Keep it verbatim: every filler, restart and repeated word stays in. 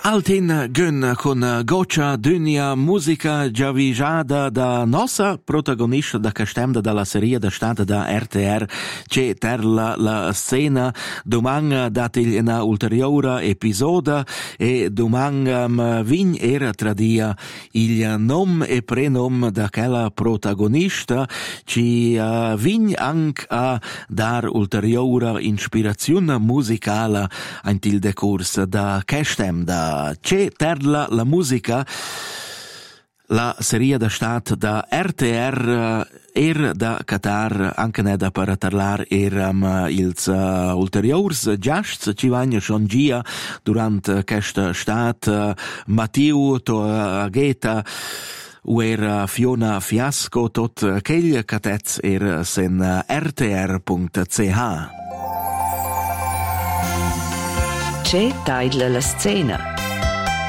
Altin Gön con Goccia d'Unia musica giavigiada da nossa protagonista da castemda dalla serie da stata da R T R c'è ter la, la scena domanga datil una ulteriore episoda e domanga vin era tradia il nom e prenom da quella protagonista ci uh, vin anche a dar ulteriore ispirazione musicale in il decurs da castemda. C'è terla la musica, la serie da stat da R T R er da Qatar anche ne da per parlar eram ils uh, ulteriors giasts ci vagna schon gia durant questa stat uh, Matteo to Agheta u era Fiona Fiasco tot chegl catez er sen R T R punto C H. C'è tailla la scena.